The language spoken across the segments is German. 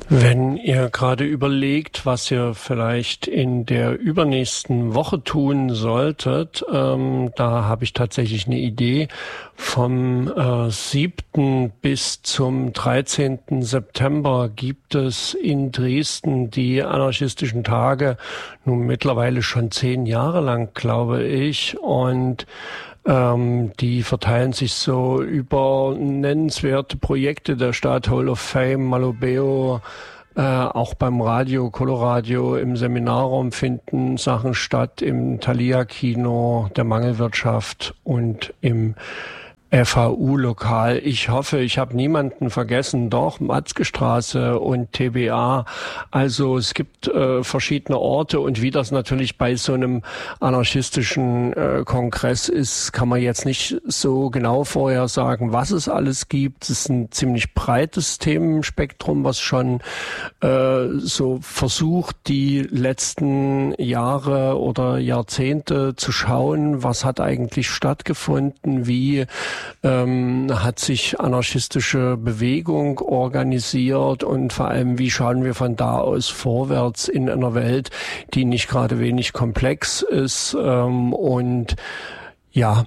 Wenn ihr gerade überlegt, was ihr vielleicht in der übernächsten Woche tun solltet, da habe ich tatsächlich eine Idee. Vom 7. bis zum 13. September gibt es in Dresden die anarchistischen Tage, nun mittlerweile schon 10 Jahre lang, glaube ich, und die verteilen sich so über nennenswerte Projekte der Stadt, Hall of Fame, Malobeo, auch beim Radio, Coloradio, im Seminarraum finden Sachen statt, im Thalia-Kino, der Mangelwirtschaft und im FHU-Lokal. Ich hoffe, ich habe niemanden vergessen. Doch, Matzke-Straße und TBA. Also es gibt verschiedene Orte, und wie das natürlich bei so einem anarchistischen Kongress ist, kann man jetzt nicht so genau vorher sagen, was es alles gibt. Es ist ein ziemlich breites Themenspektrum, was schon so versucht, die letzten Jahre oder Jahrzehnte zu schauen, was hat eigentlich stattgefunden, wie hat sich anarchistische Bewegung organisiert, und vor allem, wie schauen wir von da aus vorwärts in einer Welt, die nicht gerade wenig komplex ist, und ja,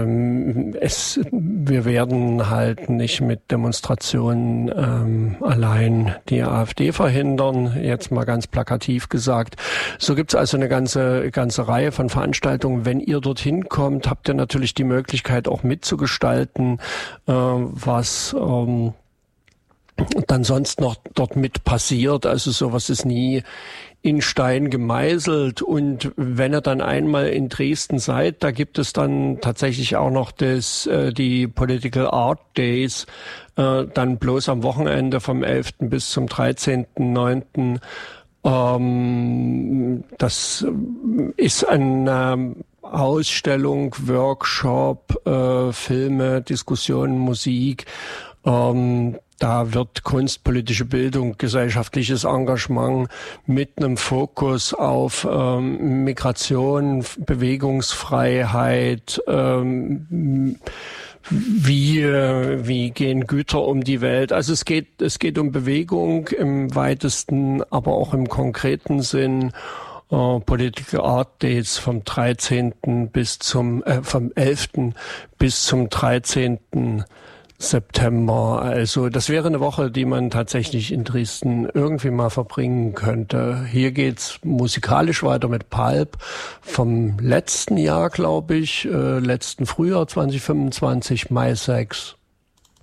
wir werden halt nicht mit Demonstrationen allein die AfD verhindern, jetzt mal ganz plakativ gesagt. So gibt's also eine ganze Reihe von Veranstaltungen. Wenn ihr dorthin kommt, habt ihr natürlich die Möglichkeit auch mitzugestalten, was dann sonst noch dort mit passiert. Also sowas ist nie in Stein gemeißelt, und wenn ihr dann einmal in Dresden seid, da gibt es dann tatsächlich auch noch die Political Art Days, dann bloß am Wochenende vom 11. bis zum 13.9. Das ist eine Ausstellung, Workshop, Filme, Diskussionen, Musik. Da wird kunstpolitische Bildung, gesellschaftliches Engagement mit einem Fokus auf Migration, Bewegungsfreiheit, wie gehen Güter um die Welt. Also es geht um Bewegung im weitesten, aber auch im konkreten Sinn. Political Art Days vom 11. bis zum 13. September. Also das wäre eine Woche, die man tatsächlich in Dresden irgendwie mal verbringen könnte. Hier geht's musikalisch weiter mit Pulp vom letzten Jahr, glaube ich, letzten Frühjahr 2025, Mai 6.